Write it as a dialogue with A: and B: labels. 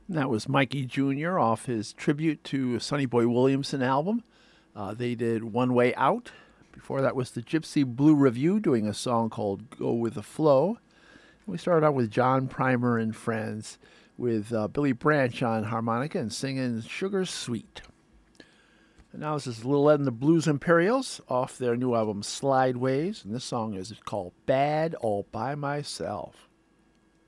A: And that was Mikey Jr. off his tribute to Sonny Boy Williamson album. They did One Way Out. Before that was the Gypsy Blue Review doing a song called Go With the Flow. We started out with John Primer and Friends with Billy Branch on harmonica and singing Sugar Sweet. And now this is Lil Ed and the Blues Imperials off their new album Slideways. And this song is called Bad All By Myself.